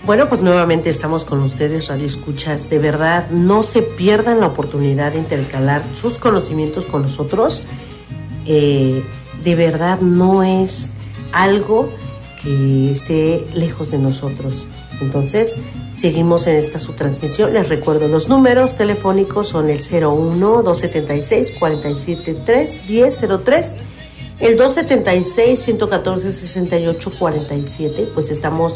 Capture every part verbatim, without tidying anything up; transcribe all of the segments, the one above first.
Bueno, pues nuevamente estamos con ustedes, Radio Escuchas. De verdad, no se pierdan la oportunidad de intercalar sus conocimientos con nosotros. Eh, de verdad, no es algo que esté lejos de nosotros. Entonces, seguimos en esta su transmisión. Les recuerdo, los números telefónicos son el cero uno, dos setenta y seis, cuarenta y siete, tres, diez, cero tres, el dos setenta y seis, ciento catorce, sesenta y ocho, cuarenta y siete. Pues estamos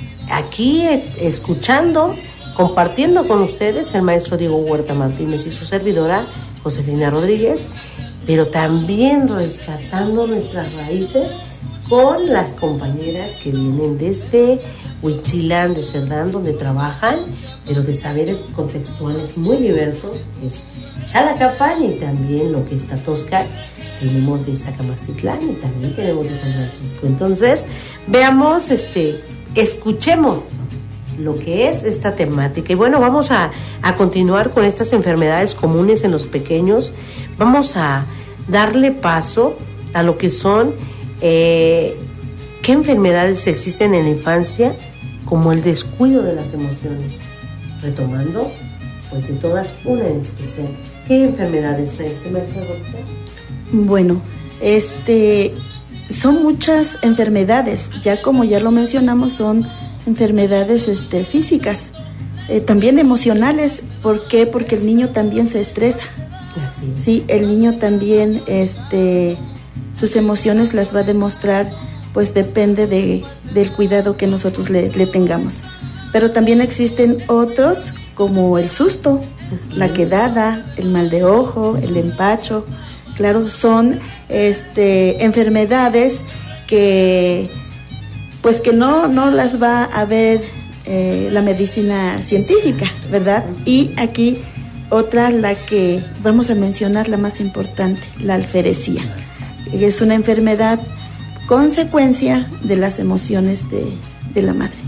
aquí eh, escuchando, compartiendo con ustedes el maestro Diego Huerta Martínez y su servidora Josefina Rodríguez, pero también rescatando nuestras raíces con las compañeras que vienen desde Huitzilán, de Cerdán, donde trabajan, pero de saberes contextuales muy diversos, que es Xalacapan, y también lo que es Tatosca. Tenemos de Iztacamastitlán y también tenemos de San Francisco. Entonces, veamos, este, escuchemos lo que es esta temática. Y bueno, vamos a, a continuar con estas enfermedades comunes en los pequeños. Vamos a darle paso a lo que son eh, qué enfermedades existen en la infancia, como el descuido de las emociones. Retomando, pues de todas, una en especial. ¿Qué enfermedades es este, maestra Rosita? Bueno, este, son muchas enfermedades, ya como ya lo mencionamos, son enfermedades este, físicas, eh, también emocionales. ¿Por qué? Porque el niño también se estresa. Así es. Sí, el niño también, este, sus emociones las va a demostrar, pues depende de, del cuidado que nosotros le, le tengamos. Pero también existen otros, como el susto, uh-huh. la quedada, el mal de ojo, el empacho. Claro, son este, enfermedades que, pues que no, no las va a ver eh, la medicina científica, ¿verdad? Y aquí otra, la que vamos a mencionar, la más importante, la alferecía. Es una enfermedad consecuencia de las emociones de, de la madre.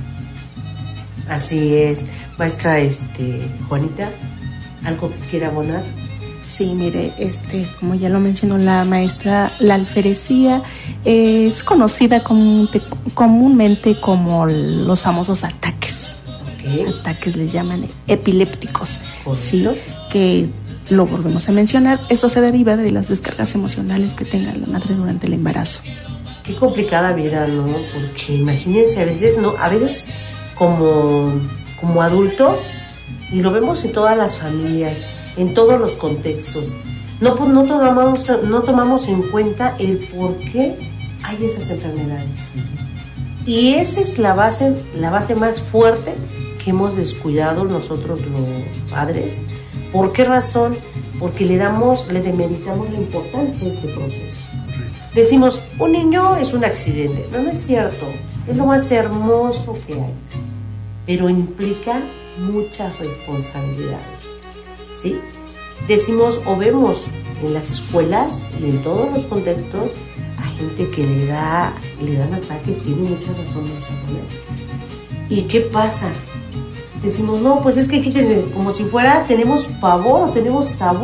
Así es. Maestra este, Juanita, ¿algo que quiera abonar? Sí, mire, este, como ya lo mencionó la maestra, la alferecía es conocida comúnmente, comúnmente como los famosos ataques. Okay. Ataques les llaman epilépticos. ¿Correcto? Sí, que lo volvemos a mencionar. Esto se deriva de las descargas emocionales que tenga la madre durante el embarazo. Qué complicada vida, ¿no? Porque imagínense, a veces, ¿no? A veces como, como adultos, y lo vemos en todas las familias, en todos los contextos, no, no, tomamos, no tomamos en cuenta el por qué hay esas enfermedades. Y esa es la base, la base más fuerte que hemos descuidado nosotros los padres. ¿Por qué razón? Porque le damos, le demeritamos la importancia de este proceso. Decimos, un niño es un accidente. No, no es cierto. Es lo más hermoso que hay. Pero implica muchas responsabilidades, ¿sí? Decimos o vemos en las escuelas y en todos los contextos a gente que le da, le dan ataques, tiene mucha razón de esa manera. ¿Y qué pasa? Decimos, no, pues es que aquí como si fuera, tenemos pavor, tenemos tabú